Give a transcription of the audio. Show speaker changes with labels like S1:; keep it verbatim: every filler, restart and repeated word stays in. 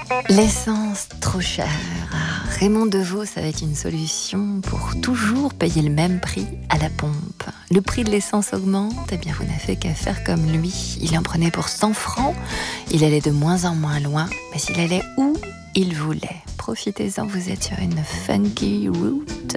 S1: L'essence trop chère. Raymond Devos avec une solution pour toujours payer le même prix à la pompe. Le prix de l'essence augmente, eh bien vous n'avez qu'à faire comme lui. Il en prenait pour cent francs, il allait de moins en moins loin, mais il allait où il voulait. Profitez-en, vous êtes sur une funky route.